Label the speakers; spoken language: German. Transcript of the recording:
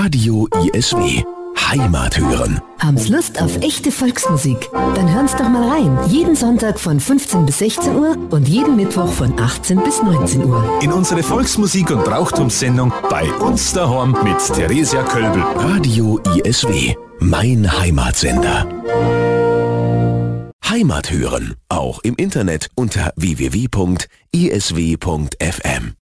Speaker 1: Radio ISW. Heimat hören.
Speaker 2: Haben's Lust auf echte Volksmusik? Dann hören's doch mal rein. Jeden Sonntag von 15 bis 16 Uhr und jeden Mittwoch von 18 bis 19 Uhr.
Speaker 3: In unsere Volksmusik- und Brauchtumssendung bei uns daheim mit Theresia Kölbel.
Speaker 1: Radio ISW. Mein Heimatsender. Heimat hören. Auch im Internet unter www.isw.fm.